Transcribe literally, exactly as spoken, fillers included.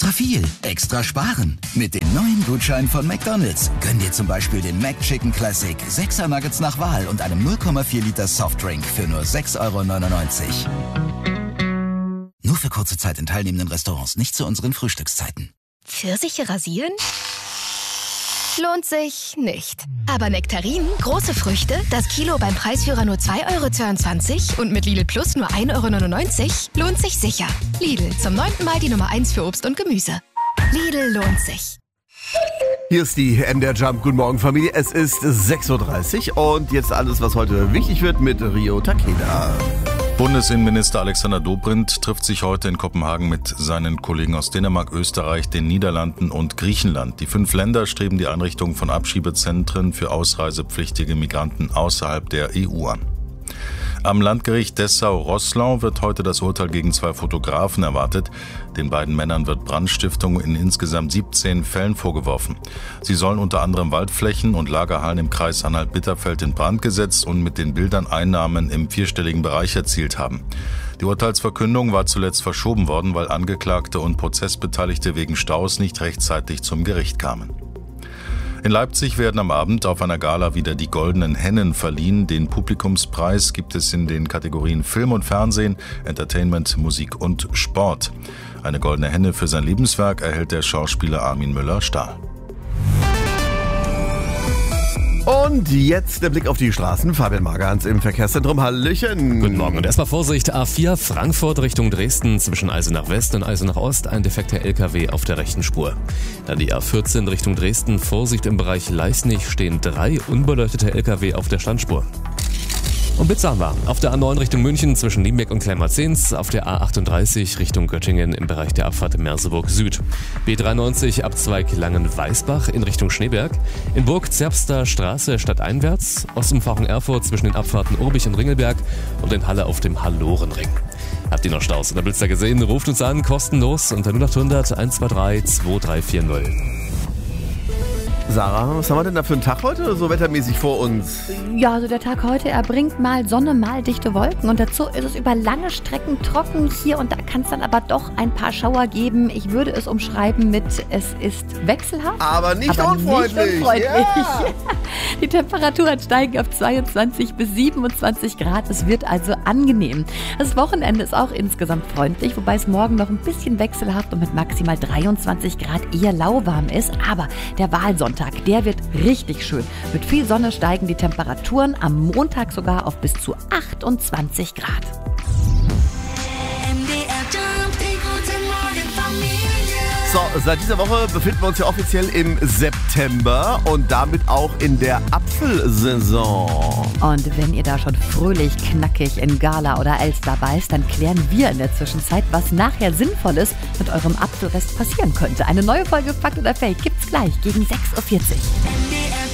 Extra viel, extra sparen. Mit dem neuen Gutschein von McDonald's. Gönn dir zum Beispiel den McChicken Classic, sechser Nuggets nach Wahl und einem null Komma vier Liter Softdrink für nur sechs Euro neunundneunzig. Nur für kurze Zeit in teilnehmenden Restaurants, nicht zu unseren Frühstückszeiten. Pfirsiche rasieren? Lohnt sich nicht. Aber Nektarinen, große Früchte, das Kilo beim Preisführer nur zwei Euro zweiundzwanzig und mit Lidl Plus nur ein Euro neunundneunzig, lohnt sich sicher. Lidl, zum neunten Mal die Nummer eins für Obst und Gemüse. Lidl lohnt sich. Hier ist die M D R Jump. Guten Morgen, Familie. Es ist sechs Uhr dreißig und jetzt alles, was heute wichtig wird mit Rio Takeda. Bundesinnenminister Alexander Dobrindt trifft sich heute in Kopenhagen mit seinen Kollegen aus Dänemark, Österreich, den Niederlanden und Griechenland. Die fünf Länder streben die Einrichtung von Abschiebezentren für ausreisepflichtige Migranten außerhalb der E U an. Am Landgericht Dessau-Roßlau wird heute das Urteil gegen zwei Fotografen erwartet. Den beiden Männern wird Brandstiftung in insgesamt siebzehn Fällen vorgeworfen. Sie sollen unter anderem Waldflächen und Lagerhallen im Kreis Anhalt-Bitterfeld in Brand gesetzt und mit den Bildern Einnahmen im vierstelligen Bereich erzielt haben. Die Urteilsverkündung war zuletzt verschoben worden, weil Angeklagte und Prozessbeteiligte wegen Staus nicht rechtzeitig zum Gericht kamen. In Leipzig werden am Abend auf einer Gala wieder die Goldenen Hennen verliehen. Den Publikumspreis gibt es in den Kategorien Film und Fernsehen, Entertainment, Musik und Sport. Eine Goldene Henne für sein Lebenswerk erhält der Schauspieler Armin Müller-Stahl. Und jetzt der Blick auf die Straßen. Fabian Magerhans im Verkehrszentrum. Hallöchen. Guten Morgen und erstmal Vorsicht. A vier Frankfurt Richtung Dresden zwischen Eisenach West und Eisenach Ost. Ein defekter L K W auf der rechten Spur. Dann die A vierzehn Richtung Dresden. Vorsicht im Bereich Leisnig stehen drei unbeleuchtete L K W auf der Standspur. Und Blitzer haben wir. Auf der A neun Richtung München zwischen Nienberg und Kleinmarzens, auf der A achtunddreißig Richtung Göttingen im Bereich der Abfahrt Merseburg Süd. B dreiundneunzig Abzweig Langenweisbach in Richtung Schneeberg. In Burg-Zerbster Straße stadteinwärts. Ostumfahrung Erfurt zwischen den Abfahrten Urbich und Ringelberg und in Halle auf dem Hallorenring. Habt ihr noch Staus oder Blitzer gesehen? Ruft uns an, kostenlos unter null acht hundert eins zwei drei zwei drei vier null. Sarah, was haben wir denn da für einen Tag heute so wettermäßig vor uns? Ja, also der Tag heute, er bringt mal Sonne, mal dichte Wolken und dazu ist es über lange Strecken trocken. Hier und da kann es dann aber doch ein paar Schauer geben. Ich würde es umschreiben mit, es ist wechselhaft. Aber nicht aber unfreundlich. Nicht unfreundlich. Ja. Die Temperaturen steigen auf zweiundzwanzig bis siebenundzwanzig Grad. Es wird also angenehm. Das Wochenende ist auch insgesamt freundlich, wobei es morgen noch ein bisschen wechselhaft und mit maximal dreiundzwanzig Grad eher lauwarm ist. Aber der Wahlsonntag, der wird richtig schön. Mit viel Sonne steigen die Temperaturen am Montag sogar auf bis zu achtundzwanzig Grad. So, seit dieser Woche befinden wir uns ja offiziell im September und damit auch in der Apfelsaison. Und wenn ihr da schon fröhlich, knackig in Gala oder Elster beißt, dann klären wir in der Zwischenzeit, was nachher Sinnvolles mit eurem Apfelrest passieren könnte. Eine neue Folge Fakt oder Fake gibt's gleich gegen sechs Uhr vierzig.